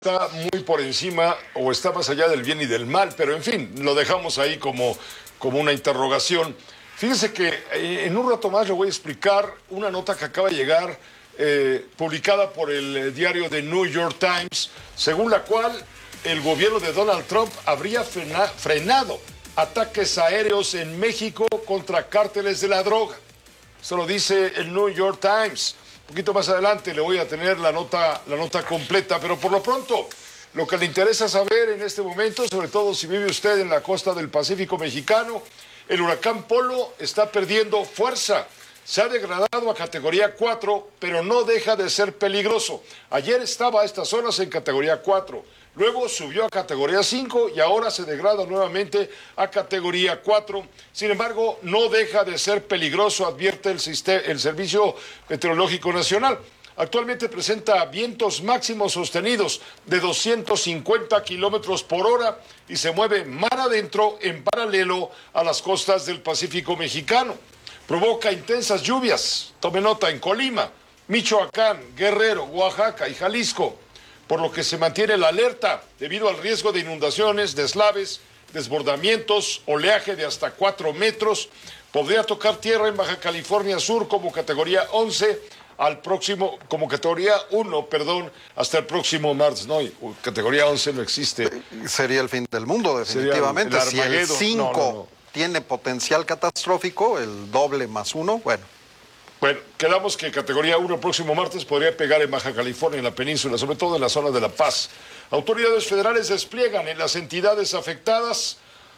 está muy por encima o está más allá del bien y del mal, pero en fin, lo dejamos ahí como una interrogación. Fíjense que en un rato más le voy a explicar una nota que acaba de llegar, publicada por el diario The New York Times, según la cual el gobierno de Donald Trump habría frenado ataques aéreos en México contra cárteles de la droga. Eso lo dice el New York Times. Un poquito más adelante le voy a tener la nota completa, pero por lo pronto, lo que le interesa saber en este momento, sobre todo si vive usted en la costa del Pacífico mexicano, el huracán Polo está perdiendo fuerza. Se ha degradado a categoría 4, pero no deja de ser peligroso. Ayer estaba a estas zonas en categoría 4, luego subió a categoría 5 y ahora se degrada nuevamente a categoría 4. Sin embargo, no deja de ser peligroso, advierte el Servicio Meteorológico Nacional. Actualmente presenta vientos máximos sostenidos de 250 kilómetros por hora y se mueve mar adentro en paralelo a las costas del Pacífico mexicano. Provoca intensas lluvias, tome nota, en Colima, Michoacán, Guerrero, Oaxaca y Jalisco, por lo que se mantiene la alerta debido al riesgo de inundaciones, deslaves, desbordamientos, oleaje de hasta 4 metros. Podría tocar tierra en Baja California Sur como categoría 11 como categoría 1, hasta el próximo martes. No, categoría 11 no existe. Sería el fin del mundo, definitivamente. Si el 5 tiene potencial catastrófico, el doble más 1, bueno. Bueno, quedamos que categoría 1 el próximo martes podría pegar en Baja California, en la península, sobre todo en la zona de La Paz. Autoridades federales despliegan en las entidades afectadas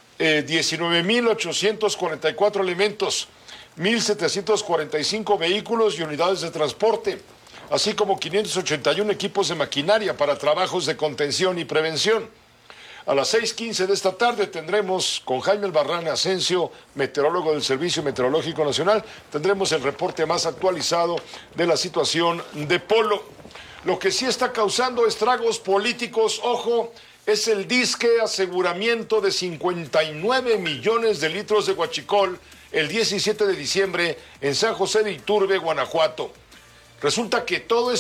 19.844 elementos, 1.745 vehículos y unidades de transporte, así como 581 equipos de maquinaria para trabajos de contención y prevención. A las 6:15 de esta tarde tendremos con Jaime Albarrán Asensio, meteorólogo del Servicio Meteorológico Nacional, tendremos el reporte más actualizado de la situación de Polo. Lo que sí está causando estragos políticos, ojo, es el disque aseguramiento de 59 millones de litros de huachicol el 17 de diciembre en San José de Iturbe, Guanajuato. Resulta que toda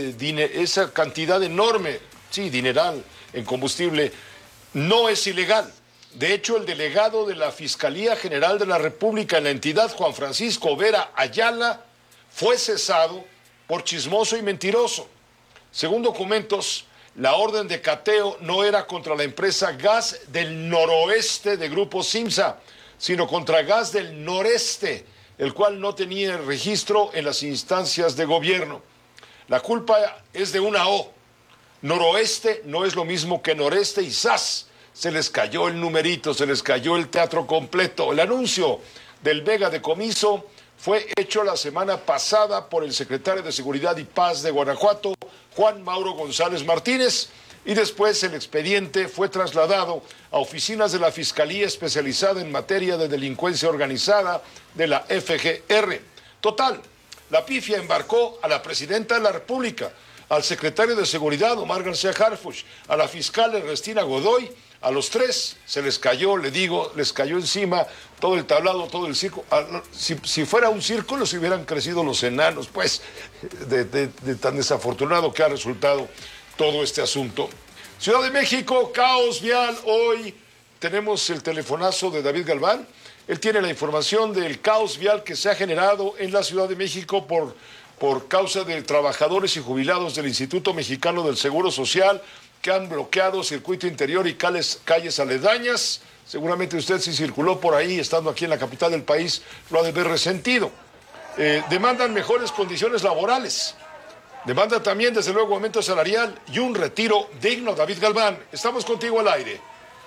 esa cantidad enorme, dineral en combustible, no es ilegal. De hecho, el delegado de la Fiscalía General de la República en la entidad, Juan Francisco Vera Ayala, fue cesado por chismoso y mentiroso. Según documentos, la orden de cateo no era contra la empresa Gas del Noroeste de Grupo Simsa, sino contra Gas del Noreste, el cual no tenía registro en las instancias de gobierno. La culpa es de una O. Noroeste no es lo mismo que noreste y ¡zas! Se les cayó el numerito, se les cayó el teatro completo. El anuncio del Vega Decomiso fue hecho la semana pasada por el secretario de Seguridad y Paz de Guanajuato, Juan Mauro González Martínez, y después el expediente fue trasladado a oficinas de la Fiscalía Especializada en Materia de Delincuencia Organizada de la FGR. Total, la pifia embarcó a la presidenta de la República, al secretario de Seguridad, Omar García Harfuch, a la fiscal Ernestina Godoy. A los tres se les cayó, les cayó encima todo el tablado, todo el circo. Si fuera un circo, les hubieran crecido los enanos, pues, de tan desafortunado que ha resultado todo este asunto. Ciudad de México, caos vial. Hoy tenemos el telefonazo de David Galván. Él tiene la información del caos vial que se ha generado en la Ciudad de México por causa de trabajadores y jubilados del Instituto Mexicano del Seguro Social que han bloqueado circuito interior y calles aledañas. Seguramente usted, si circuló por ahí, estando aquí en la capital del país, lo ha de ver resentido. Demandan mejores condiciones laborales. Demanda también, desde luego, aumento salarial y un retiro digno. David Galván, estamos contigo al aire.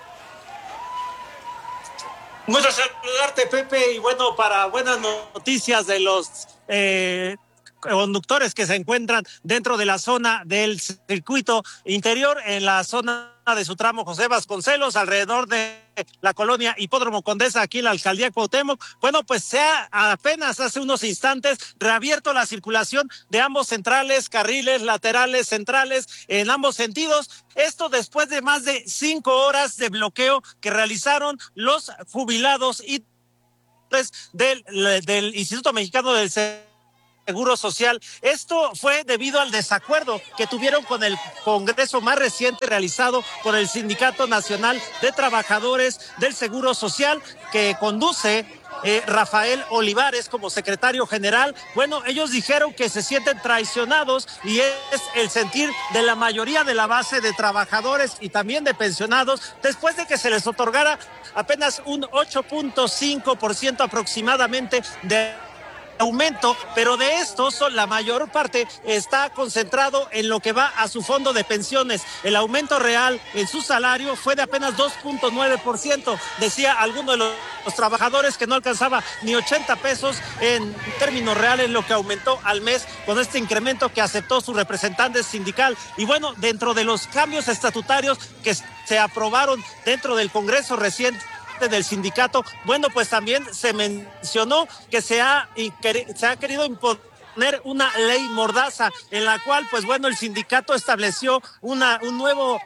Mucho saludarte, Pepe, y bueno, para buenas noticias de los conductores que se encuentran dentro de la zona del circuito interior, en la zona de su tramo José Vasconcelos, alrededor de la colonia Hipódromo Condesa, aquí en la alcaldía Cuauhtémoc. Bueno, pues se ha apenas hace unos instantes reabierto la circulación de ambos centrales, carriles laterales, centrales, en ambos sentidos. Esto después de más de 5 horas de bloqueo que realizaron los jubilados y del Instituto Mexicano del Seguro Social. Esto fue debido al desacuerdo que tuvieron con el Congreso más reciente realizado por el Sindicato Nacional de Trabajadores del Seguro Social, que conduce Rafael Olivares como secretario general. Bueno, ellos dijeron que se sienten traicionados y es el sentir de la mayoría de la base de trabajadores y también de pensionados después de que se les otorgara apenas un 8.5% aproximadamente de aumento, pero de estos la mayor parte está concentrado en lo que va a su fondo de pensiones. El aumento real en su salario fue de apenas 2.9%. Decía alguno de los trabajadores que no alcanzaba ni 80 pesos en términos reales lo que aumentó al mes con este incremento que aceptó su representante sindical. Y bueno, dentro de los cambios estatutarios que se aprobaron dentro del Congreso reciente del sindicato, bueno, pues también se mencionó que se ha querido imponer una ley mordaza en la cual, pues bueno, el sindicato estableció un nuevo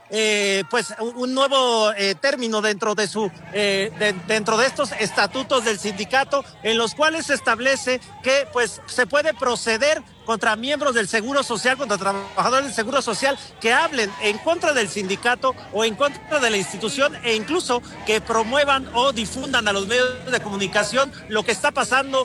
término dentro de estos estatutos del sindicato, en los cuales se establece que pues se puede proceder contra miembros del Seguro Social, contra trabajadores del Seguro Social que hablen en contra del sindicato o en contra de la institución e incluso que promuevan o difundan a los medios de comunicación lo que está pasando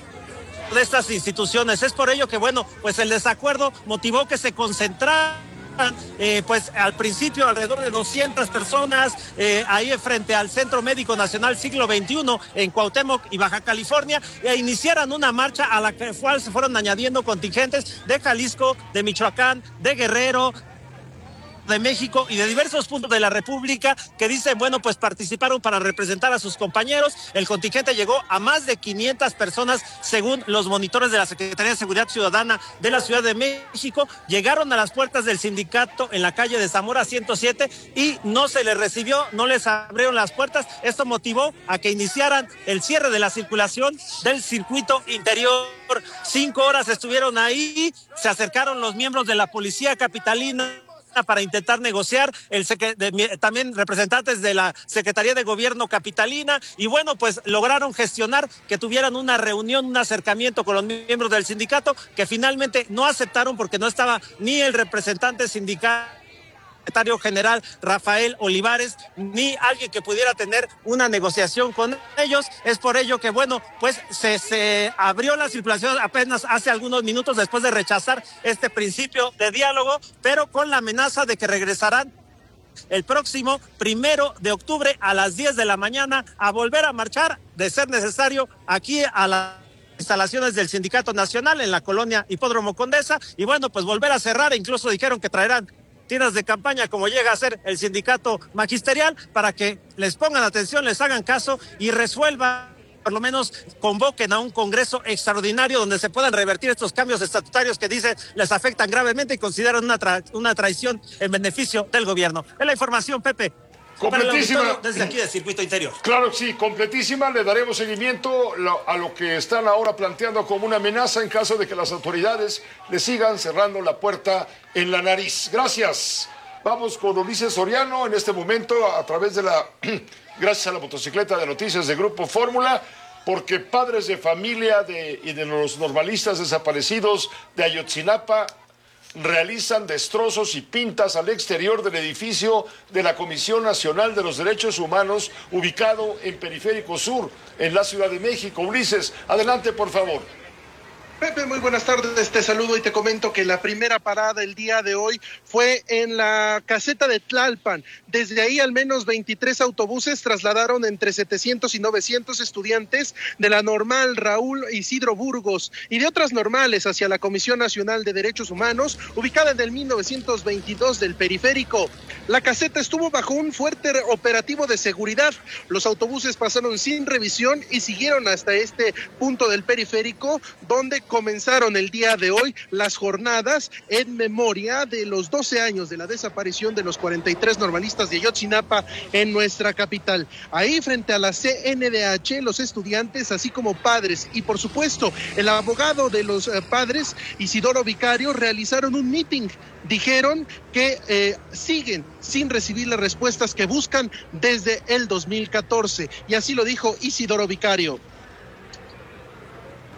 de estas instituciones. Es por ello que, bueno, pues el desacuerdo motivó que se concentraran pues al principio alrededor de 200 personas ahí frente al Centro Médico Nacional Siglo XXI en Cuauhtémoc y Baja California, e iniciaran una marcha a la cual se fueron añadiendo contingentes de Jalisco, de Michoacán, de Guerrero, de México y de diversos puntos de la República que dicen, bueno, pues participaron para representar a sus compañeros. El contingente llegó a más de 500 personas según los monitores de la Secretaría de Seguridad Ciudadana de la Ciudad de México. Llegaron a las puertas del sindicato en la calle de Zamora 107 y no se les recibió, no les abrieron las puertas. Esto motivó a que iniciaran el cierre de la circulación del circuito interior. 5 horas estuvieron ahí, se acercaron los miembros de la Policía Capitalina para intentar negociar, también representantes de la Secretaría de Gobierno Capitalina, y bueno, pues lograron gestionar que tuvieran una reunión, un acercamiento con los miembros del sindicato, que finalmente no aceptaron porque no estaba ni el representante sindical, secretario general Rafael Olivares, ni alguien que pudiera tener una negociación con ellos. Es por ello que, bueno, pues se abrió la circulación apenas hace algunos minutos después de rechazar este principio de diálogo, pero con la amenaza de que regresarán el próximo 1 de octubre a las 10 de la mañana a volver a marchar, de ser necesario, aquí a la instalaciones del Sindicato Nacional en la colonia Hipódromo Condesa, y bueno, pues volver a cerrar. Incluso dijeron que traerán tiendas de campaña como llega a ser el sindicato magisterial para que les pongan atención, les hagan caso y resuelvan, por lo menos convoquen a un congreso extraordinario donde se puedan revertir estos cambios estatutarios que dicen les afectan gravemente y consideran una traición en beneficio del gobierno. Es la información, Pepe. Completísima. Desde aquí del circuito interior. Claro que sí, completísima. Le daremos seguimiento a lo que están ahora planteando como una amenaza en caso de que las autoridades le sigan cerrando la puerta en la nariz. Gracias. Vamos con Ulises Soriano en este momento a través de gracias a la motocicleta de noticias de Grupo Fórmula, porque padres de familia y de los normalistas desaparecidos de Ayotzinapa realizan destrozos y pintas al exterior del edificio de la Comisión Nacional de los Derechos Humanos, ubicado en Periférico Sur, en la Ciudad de México. Ulises, adelante, por favor. Pepe, muy buenas tardes, te saludo y te comento que la primera parada el día de hoy fue en la caseta de Tlalpan. Desde ahí al menos 23 autobuses trasladaron entre 700 y 900 estudiantes de la normal Raúl Isidro Burgos y de otras normales hacia la Comisión Nacional de Derechos Humanos, ubicada en el 1922 del Periférico. La caseta estuvo bajo un fuerte operativo de seguridad. Los autobuses pasaron sin revisión y siguieron hasta este punto del Periférico, donde comenzaron el día de hoy las jornadas en memoria de los 12 años de la desaparición de los 43 normalistas de Ayotzinapa en nuestra capital. Ahí frente a la CNDH, los estudiantes, así como padres y por supuesto el abogado de los padres, Isidoro Vicario, realizaron un meeting. Dijeron que siguen sin recibir las respuestas que buscan desde el 2014 y así lo dijo Isidoro Vicario.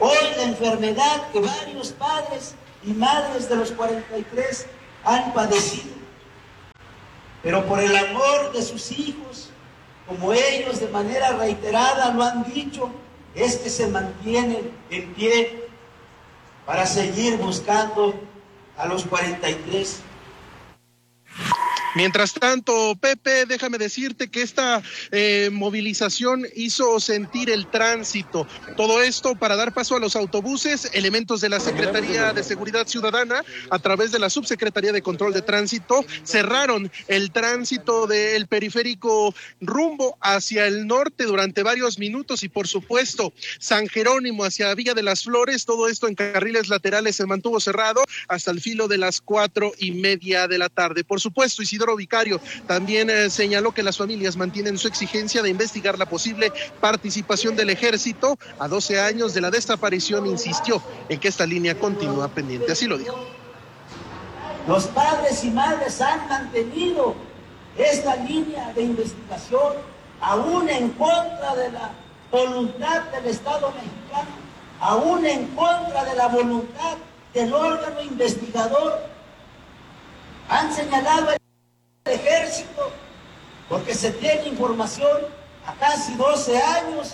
Hoy la enfermedad que varios padres y madres de los 43 han padecido, pero por el amor de sus hijos, como ellos de manera reiterada lo han dicho, es que se mantienen en pie para seguir buscando a los 43. Mientras tanto, Pepe, déjame decirte que esta movilización hizo sentir el tránsito. Todo esto para dar paso a los autobuses. Elementos de la Secretaría de Seguridad Ciudadana, a través de la Subsecretaría de Control de Tránsito, cerraron el tránsito del periférico rumbo hacia el norte durante varios minutos y, por supuesto, San Jerónimo hacia Villa de las Flores. Todo esto en carriles laterales se mantuvo cerrado hasta el filo de las 4:30 de la tarde. Por supuesto, Isidoro Vicario también señaló que las familias mantienen su exigencia de investigar la posible participación del ejército. A 12 años de la desaparición insistió en que esta línea continúa pendiente. Así lo dijo. Los padres y madres han mantenido esta línea de investigación aún en contra de la voluntad del Estado mexicano, aún en contra de la voluntad del órgano investigador. Han señalado el ejército porque se tiene información a casi 12 años.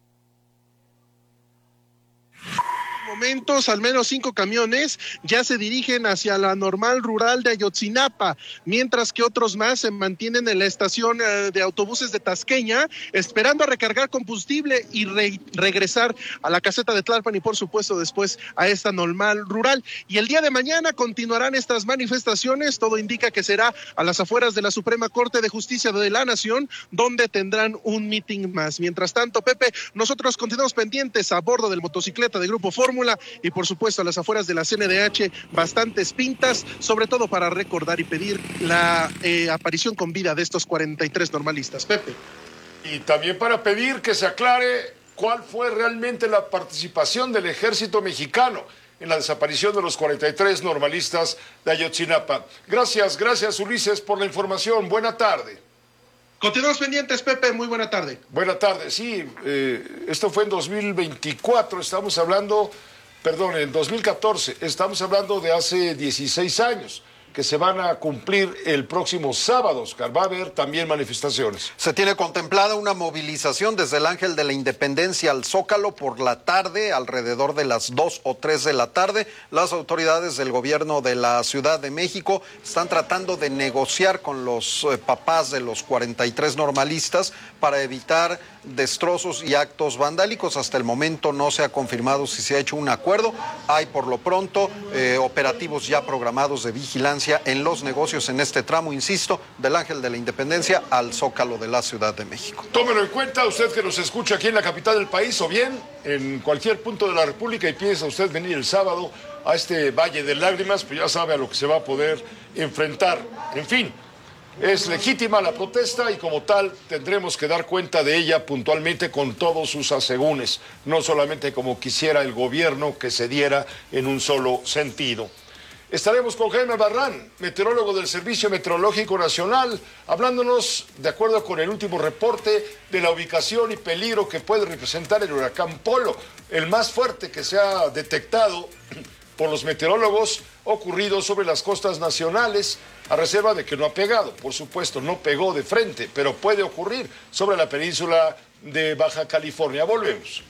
Momentos, al menos 5 camiones ya se dirigen hacia la normal rural de Ayotzinapa, mientras que otros más se mantienen en la estación de autobuses de Tasqueña, esperando a recargar combustible y regresar a la caseta de Tlalpan y, por supuesto, después a esta normal rural. Y el día de mañana continuarán estas manifestaciones. Todo indica que será a las afueras de la Suprema Corte de Justicia de la Nación, donde tendrán un mitin más. Mientras tanto, Pepe, nosotros continuamos pendientes a bordo del motocicleta de Grupo Fórmula y, por supuesto, a las afueras de la CNDH, bastantes pintas, sobre todo para recordar y pedir la aparición con vida de estos 43 normalistas. Pepe. Y también para pedir que se aclare cuál fue realmente la participación del ejército mexicano en la desaparición de los 43 normalistas de Ayotzinapa. Gracias Ulises por la información. Buena tarde. Continuamos pendientes, Pepe. Muy buena tarde. Buena tarde, sí. Esto fue en 2024, estamos hablando, perdón, en 2014, estamos hablando de hace 16 años, que se van a cumplir el próximo sábado, Oscar. Va a haber también manifestaciones. Se tiene contemplada una movilización desde el Ángel de la Independencia al Zócalo por la tarde, alrededor de las 2 o 3 de la tarde. Las autoridades del gobierno de la Ciudad de México están tratando de negociar con los papás de los 43 normalistas para evitar destrozos y actos vandálicos. Hasta el momento no se ha confirmado si se ha hecho un acuerdo. Hay por lo pronto operativos ya programados de vigilancia en los negocios en este tramo, insisto, del Ángel de la Independencia al Zócalo de la Ciudad de México. Tómelo en cuenta, usted que nos escucha aquí en la capital del país o bien en cualquier punto de la República y piensa usted venir el sábado a este Valle de Lágrimas, pues ya sabe a lo que se va a poder enfrentar. En fin, es legítima la protesta y como tal tendremos que dar cuenta de ella puntualmente con todos sus asegúnes, no solamente como quisiera el gobierno que se diera en un solo sentido. Estaremos con Jaime Barrán, meteorólogo del Servicio Meteorológico Nacional, hablándonos, de acuerdo con el último reporte, de la ubicación y peligro que puede representar el huracán Polo, el más fuerte que se ha detectado por los meteorólogos, ocurrido sobre las costas nacionales, a reserva de que no ha pegado. Por supuesto, no pegó de frente, pero puede ocurrir sobre la península de Baja California. Volvemos.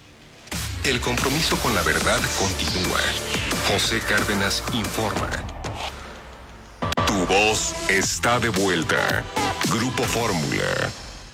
El compromiso con la verdad continúa. José Cárdenas informa. Tu voz está de vuelta. Grupo Fórmula.